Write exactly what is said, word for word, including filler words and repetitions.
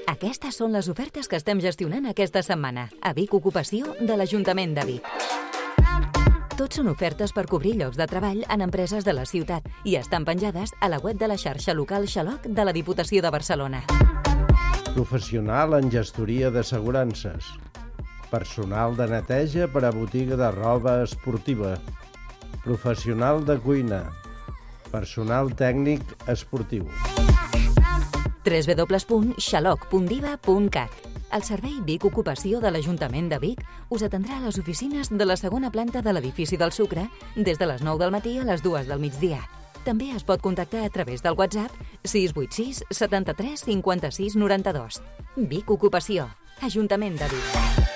Aquestes són les ofertes que estem gestionant aquesta setmana a Vic Ocupació de l'Ajuntament de Vic. Tots són ofertes per cobrir llocs de treball en empreses de la ciutat i estan penjades a la web de la xarxa local Xaloc de la Diputació de Barcelona. Professional en gestoria d'assegurances. Personal de neteja per a botiga de roba esportiva. Professional de cuina. Personal tècnic esportiu. w w w punt xaloc punt diva punt cat. El servei Vic Ocupació de l'Ajuntament de Vic us atendrà a les oficines de la segona planta de l'edifici del Sucre des de les nou del matí a les dues del migdia. També es pot contactar a través del WhatsApp sis vuit sis setanta-tres cinquanta-sis noranta-dos. Vic Ocupació, Ajuntament de Vic.